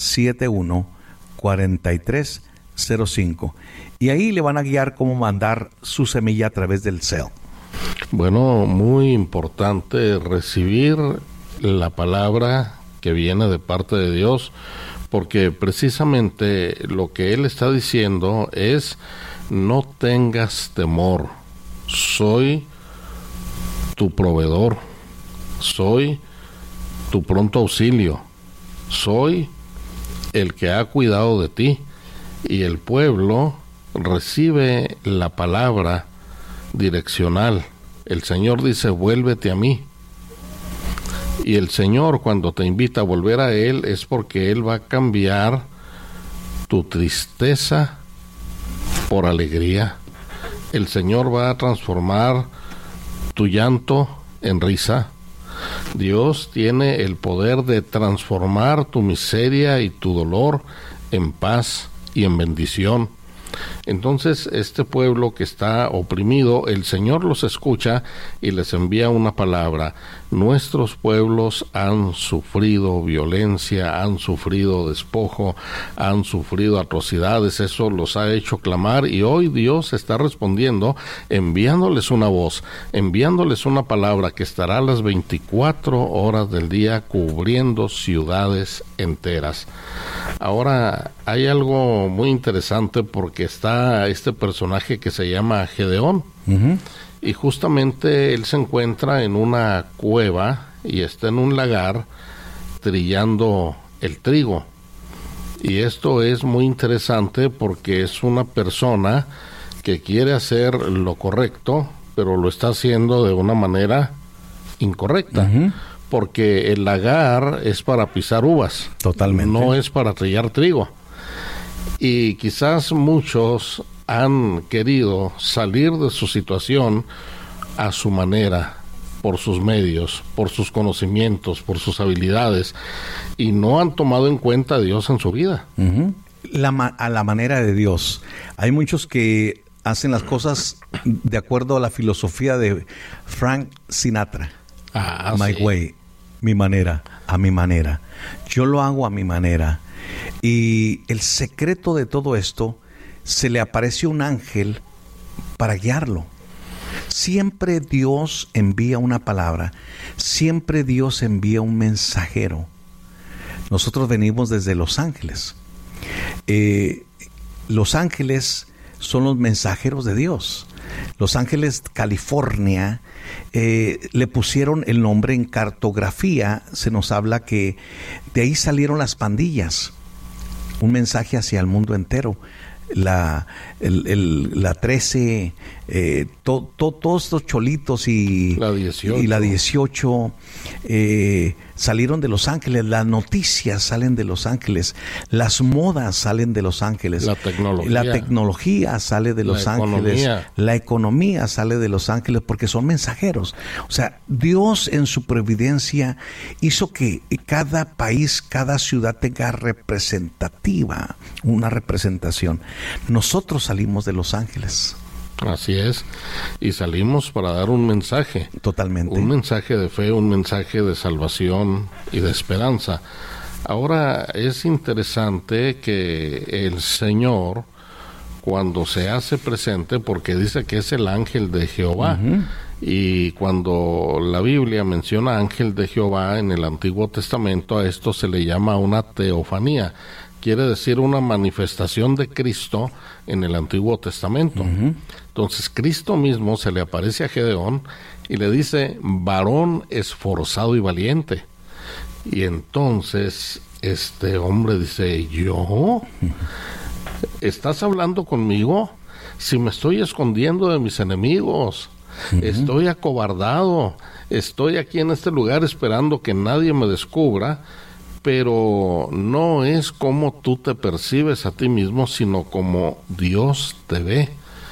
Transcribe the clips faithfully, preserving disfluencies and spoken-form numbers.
siete uno, cuatro tres cero cinco. Y ahí le van a guiar cómo mandar su semilla a través del cel. Bueno, muy importante recibir la palabra que viene de parte de Dios, porque precisamente lo que Él está diciendo es: no tengas temor, soy tu proveedor, soy tu pronto auxilio, soy el que ha cuidado de ti. Y el pueblo recibe la palabra direccional. El Señor dice: vuélvete a mí. Y el Señor, cuando te invita a volver a Él, es porque Él va a cambiar tu tristeza por alegría. El Señor va a transformar tu llanto en risa. Dios tiene el poder de transformar tu miseria y tu dolor en paz y en bendición. Entonces, este pueblo que está oprimido, el Señor los escucha y les envía una palabra. Nuestros pueblos han sufrido violencia, han sufrido despojo, han sufrido atrocidades, eso los ha hecho clamar, y hoy Dios está respondiendo, enviándoles una voz, enviándoles una palabra que estará las veinticuatro horas del día cubriendo ciudades enteras. Ahora, hay algo muy interesante porque está este personaje que se llama Gedeón. Uh-huh. Y justamente él se encuentra en una cueva y está en un lagar trillando el trigo. Y esto es muy interesante porque es una persona que quiere hacer lo correcto, pero lo está haciendo de una manera incorrecta. Uh-huh. Porque el lagar es para pisar uvas. Totalmente. No es para trillar trigo. Y quizás muchos han querido salir de su situación a su manera, por sus medios, por sus conocimientos, por sus habilidades, y no han tomado en cuenta a Dios en su vida. Uh-huh. La ma- a la manera de Dios. Hay muchos que hacen las cosas de acuerdo a la filosofía de Frank Sinatra. Ah, My sí. way, mi manera, a mi manera. Yo lo hago a mi manera. Y el secreto de todo esto, se le apareció un ángel para guiarlo. Siempre Dios envía una palabra, siempre Dios envía un mensajero. Nosotros venimos desde Los Ángeles. Eh, Los Ángeles son los mensajeros de Dios. Los Ángeles, California, eh, le pusieron el nombre en cartografía. Se nos habla que de ahí salieron las pandillas. Un mensaje hacia el mundo entero. La, el, el, la trece, eh, to, to, todos estos cholitos y la dieciocho, y la dieciocho eh, salieron de Los Ángeles. Las noticias salen de Los Ángeles, las modas salen de Los Ángeles, la tecnología, la tecnología sale de Los la Ángeles, economía. la economía sale de Los Ángeles, porque son mensajeros. O sea, Dios en su providencia hizo que cada país, cada ciudad tenga representativa, una representación. Nosotros salimos de Los Ángeles. Así es, y salimos para dar un mensaje. Totalmente. Un mensaje de fe, un mensaje de salvación y de esperanza. Ahora, es interesante que el Señor, cuando se hace presente, porque dice que es el ángel de Jehová, uh-huh. y cuando la Biblia menciona ángel de Jehová en el Antiguo Testamento, a esto se le llama una teofanía. Quiere decir una manifestación de Cristo en el Antiguo Testamento. Uh-huh. Entonces, Cristo mismo se le aparece a Gedeón y le dice, varón esforzado y valiente. Y entonces, este hombre dice, ¿yo? ¿Estás hablando conmigo? Si me estoy escondiendo de mis enemigos, uh-huh. estoy acobardado, estoy aquí en este lugar esperando que nadie me descubra, pero no es como tú te percibes a ti mismo, sino como Dios te ve.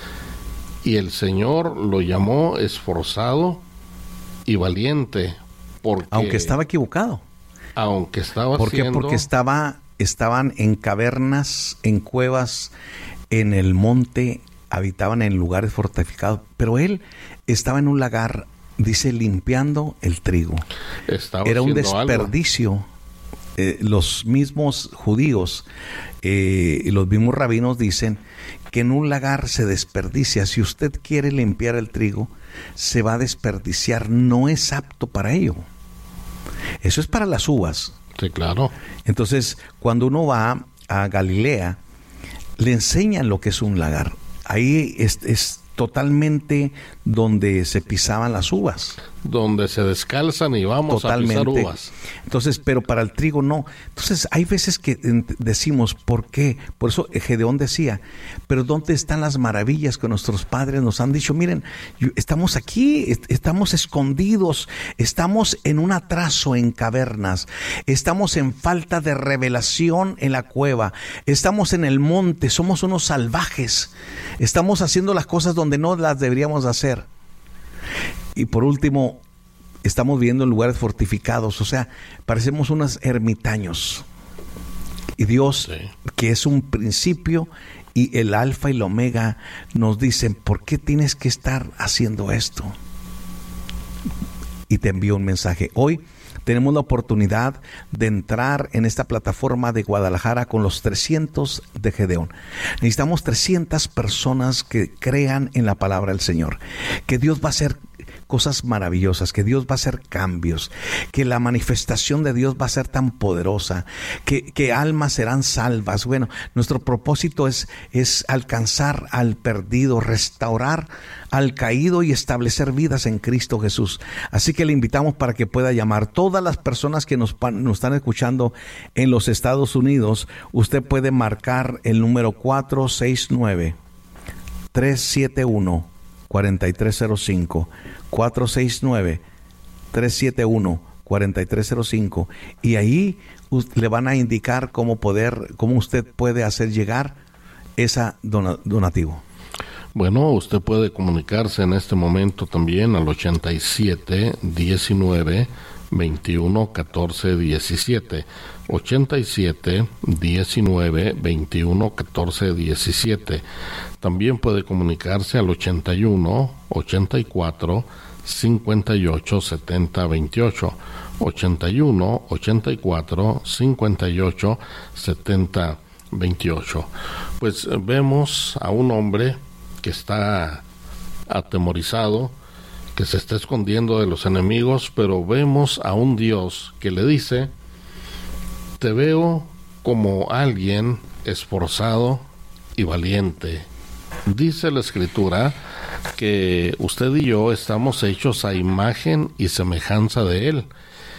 Y el Señor lo llamó esforzado y valiente, porque aunque estaba equivocado. Aunque estaba ¿Por qué? siendo... Porque estaba, estaban en cavernas, en cuevas, en el monte, habitaban en lugares fortificados, pero él estaba en un lagar, dice, limpiando el trigo. Estaba Era un haciendo desperdicio. algo. eh, los mismos judíos eh, y los mismos rabinos dicen que en un lagar se desperdicia. Si usted quiere limpiar el trigo, se va a desperdiciar, no es apto para ello. Eso es para las uvas. Sí, claro. Entonces, cuando uno va a Galilea, le enseñan lo que es un lagar. Ahí es, es totalmente donde se pisaban las uvas. Donde se descalzan y vamos Totalmente. a pisar uvas. Entonces, pero para el trigo no. Entonces, hay veces que decimos, ¿por qué? Por eso Gedeón decía, pero ¿dónde están las maravillas que nuestros padres nos han dicho? Miren, estamos aquí, estamos escondidos, estamos en un atraso en cavernas, estamos en falta de revelación en la cueva, estamos en el monte, somos unos salvajes, estamos haciendo las cosas donde no las deberíamos hacer. Y por último, estamos viviendo en lugares fortificados, o sea, parecemos unos ermitaños. Y Dios, sí, que es un principio y el alfa y el omega, nos dicen, ¿por qué tienes que estar haciendo esto? Y te envío un mensaje. Hoy tenemos la oportunidad de entrar en esta plataforma de Guadalajara con los trescientos de Gedeón. Necesitamos trescientas personas que crean en la palabra del Señor, que Dios va a hacer cosas maravillosas, que Dios va a hacer cambios, que la manifestación de Dios va a ser tan poderosa, que, que almas serán salvas. Bueno, nuestro propósito es, es alcanzar al perdido, restaurar al caído y establecer vidas en Cristo Jesús. Así que le invitamos para que pueda llamar. Todas las personas que nos, nos están escuchando en los Estados Unidos, usted puede marcar el número cuatro seis nueve, tres siete uno, cuatro tres cero cinco, cuatro seis nueve, tres siete uno, cuatro tres cero cinco, y ahí le van a indicar cómo poder, cómo usted puede hacer llegar esa dona, donativo. Bueno, usted puede comunicarse en este momento también al ochenta y siete, diecinueve, veintiuno, catorce, diecisiete. ochenta y siete, diecinueve, veintiuno, catorce, diecisiete. También puede comunicarse al ochenta y uno, ochenta y cuatro, cincuenta y ocho, setenta, veintiocho. ochenta y uno, ochenta y cuatro, cincuenta y ocho, setenta, veintiocho. Pues vemos a un hombre que está atemorizado, que se está escondiendo de los enemigos, pero vemos a un Dios que le dice: te veo como alguien esforzado y valiente. Dice la Escritura que usted y yo estamos hechos a imagen y semejanza de Él.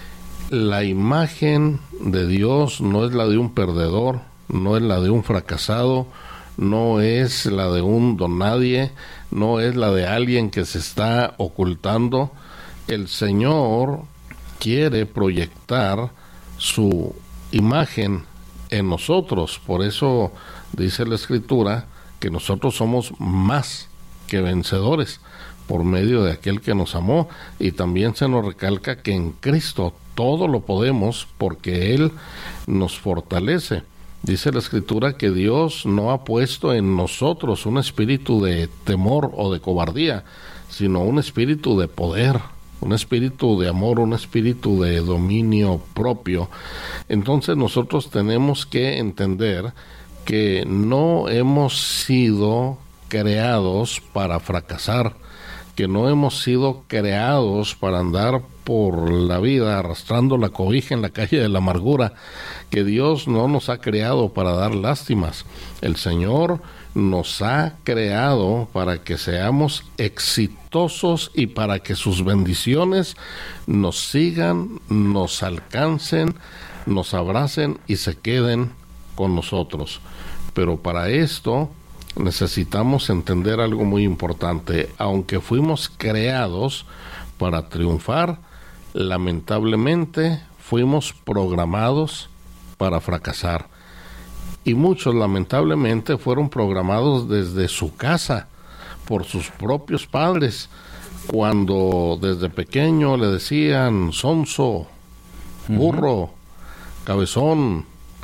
La imagen de Dios no es la de un perdedor, no es la de un fracasado, no es la de un donadie, no es la de alguien que se está ocultando. El Señor quiere proyectar su imagen en nosotros. Por eso dice la Escritura que nosotros somos más que vencedores por medio de aquel que nos amó, y también se nos recalca que en Cristo todo lo podemos porque Él nos fortalece. Dice la Escritura que Dios no ha puesto en nosotros un espíritu de temor o de cobardía, sino un espíritu de poder, un espíritu de amor, un espíritu de dominio propio. Entonces nosotros tenemos que entender que no hemos sido creados para fracasar, que no hemos sido creados para andar por la vida arrastrando la cobija en la calle de la amargura, que Dios no nos ha creado para dar lástimas. El Señor nos ha creado para que seamos exitosos y para que sus bendiciones nos sigan, nos alcancen, nos abracen y se queden con nosotros. Pero para esto necesitamos entender algo muy importante. Aunque fuimos creados para triunfar, lamentablemente fuimos programados para fracasar. Y muchos lamentablemente fueron programados desde su casa por sus propios padres, cuando desde pequeño le decían sonso, burro, uh-huh, cabezón,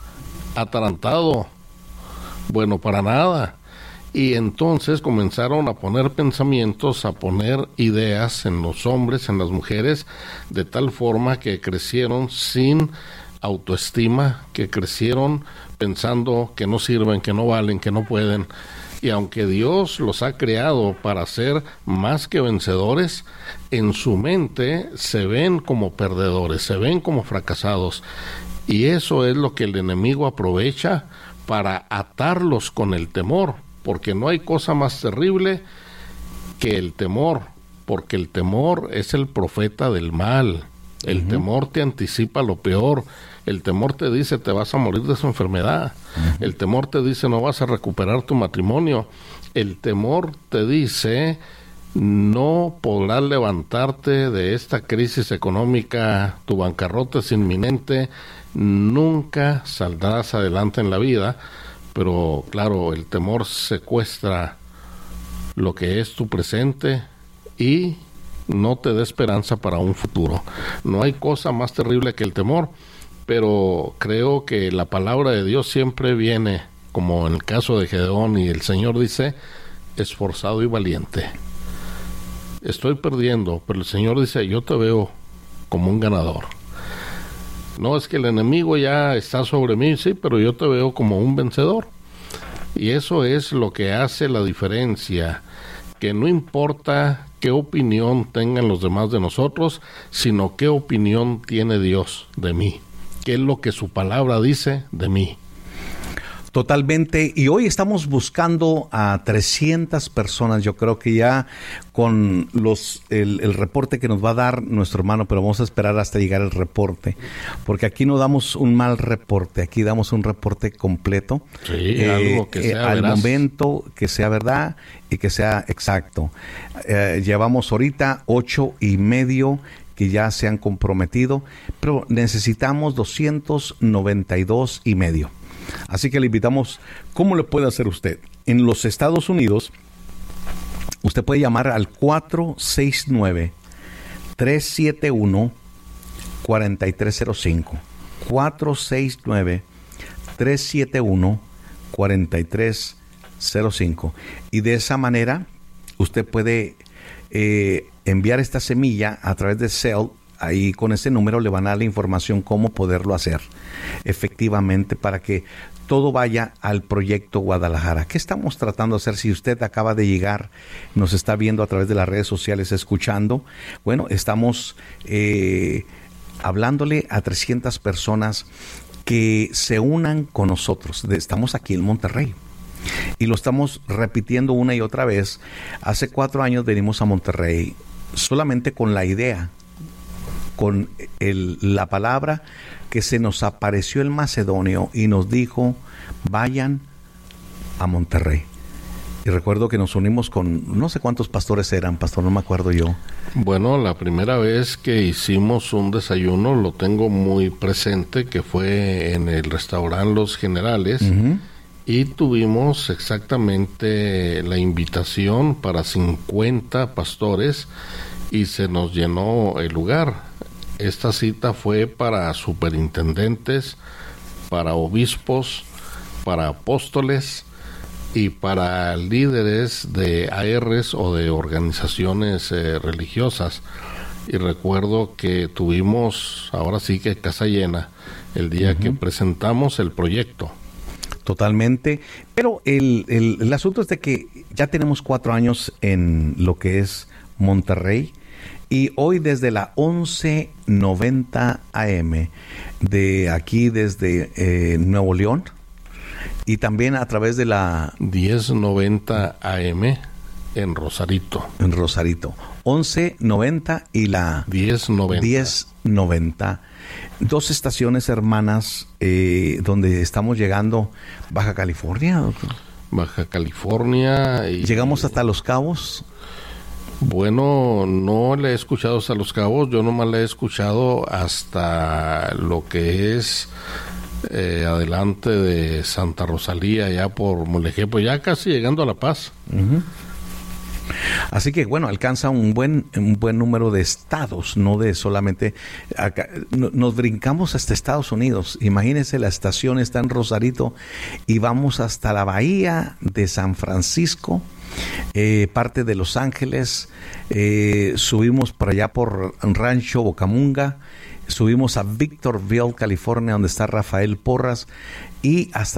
atarantado, bueno para nada. Y entonces comenzaron a poner pensamientos, a poner ideas en los hombres, en las mujeres, de tal forma que crecieron sin autoestima, que crecieron pensando que no sirven, que no valen, que no pueden. Y aunque Dios los ha creado para ser más que vencedores, en su mente se ven como perdedores, se ven como fracasados. Y eso es lo que el enemigo aprovecha para atarlos con el temor, porque no hay cosa más terrible que el temor, porque el temor es el profeta del mal. El uh-huh. temor te anticipa lo peor. El temor te dice te vas a morir de esa enfermedad. Uh-huh. El temor te dice no vas a recuperar tu matrimonio. El temor te dice no podrás levantarte de esta crisis económica, tu bancarrota es inminente, nunca saldrás adelante en la vida. Pero claro, el temor secuestra lo que es tu presente y no te da esperanza para un futuro. No hay cosa más terrible que el temor, pero creo que la palabra de Dios siempre viene, como en el caso de Gedeón, y el Señor dice, esforzado y valiente. Estoy perdiendo, pero el Señor dice, yo te veo como un ganador. No es que el enemigo ya está sobre mí, sí, pero yo te veo como un vencedor. Y eso es lo que hace la diferencia, que no importa qué opinión tengan los demás de nosotros, sino qué opinión tiene Dios de mí, qué es lo que su palabra dice de mí. Totalmente, y hoy estamos buscando a trescientas personas, yo creo que ya con los el, el reporte que nos va a dar nuestro hermano, pero vamos a esperar hasta llegar el reporte, porque aquí no damos un mal reporte, aquí damos un reporte completo, sí, eh, algo que sea eh, al veraz. momento, que sea verdad y que sea exacto. Eh, llevamos ahorita ocho y medio que ya se han comprometido, pero necesitamos doscientos noventa y dos y medio. Así que le invitamos, ¿cómo le puede hacer usted? En los Estados Unidos, usted puede llamar al cuatro seis nueve, tres siete uno, cuatro tres cero cinco. cuatro seis nueve, tres siete uno, cuatro tres cero cinco. Y de esa manera, usted puede eh, enviar esta semilla a través de Zelle. Ahí con ese número le van a dar la información cómo poderlo hacer efectivamente para que todo vaya al proyecto Guadalajara. ¿Qué estamos tratando de hacer? Si usted acaba de llegar, nos está viendo a través de las redes sociales, escuchando, bueno, estamos eh, hablándole a trescientas personas que se unan con nosotros. Estamos aquí en Monterrey y lo estamos repitiendo una y otra vez. Hace cuatro años venimos a Monterrey solamente con la idea, con el, la palabra que se nos apareció el macedonio y nos dijo, vayan a Monterrey. Y recuerdo que nos unimos con, no sé cuántos pastores eran, pastor, no me acuerdo yo. Bueno, la primera vez que hicimos un desayuno, lo tengo muy presente, que fue en el restaurante Los Generales, uh-huh. y tuvimos exactamente la invitación para cincuenta pastores y se nos llenó el lugar. Esta cita fue para superintendentes, para obispos, para apóstoles y para líderes de A Rs o de organizaciones eh, religiosas. Y recuerdo que tuvimos, ahora sí que casa llena, el día uh-huh. que presentamos el proyecto. Totalmente, pero el, el, el asunto es de que ya tenemos cuatro años en lo que es Monterrey. Y hoy desde la once noventa A M de aquí desde eh, Nuevo León y también a través de la diez noventa A M en Rosarito. En Rosarito. once noventa y la diez noventa. diez noventa. Dos estaciones hermanas eh, donde estamos llegando. Baja California, doctor. Baja California. Y llegamos hasta Los Cabos. Bueno, no le he escuchado hasta Los Cabos, yo nomás le he escuchado hasta lo que es eh, adelante de Santa Rosalía, ya por Mulegé, ya casi llegando a La Paz. Uh-huh. Así que bueno, alcanza un buen un buen número de estados, no de solamente acá, no, nos brincamos hasta Estados Unidos. Imagínense, la estación está en Rosarito y vamos hasta la bahía de San Francisco. Eh, parte de Los Ángeles, eh, subimos para allá por Rancho Bocamunga, subimos a Victorville, California, donde está Rafael Porras, y hasta